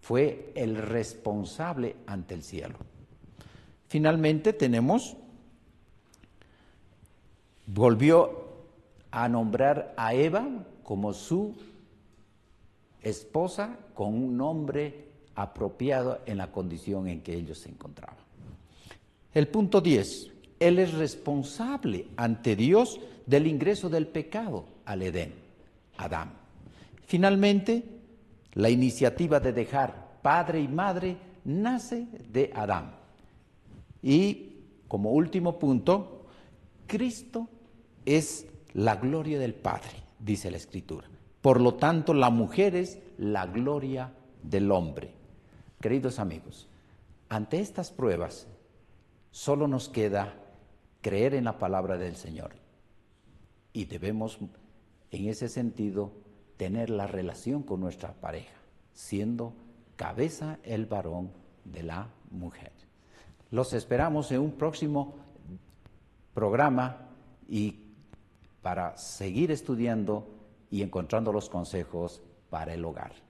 fue el responsable ante el cielo. Finalmente volvió a nombrar a Eva como su esposa con un nombre apropiado en la condición en que ellos se encontraban. El punto 10. Él es responsable ante Dios del ingreso del pecado al Edén, Adán. Finalmente, la iniciativa de dejar padre y madre nace de Adán. Y como último punto, Cristo es la gloria del Padre, dice la Escritura. Por lo tanto, la mujer es la gloria del hombre. Queridos amigos, ante estas pruebas, solo nos queda creer en la palabra del Señor. Y debemos, en ese sentido, tener la relación con nuestra pareja, siendo cabeza el varón de la mujer. Los esperamos en un próximo programa y para seguir estudiando y encontrando los consejos para el hogar.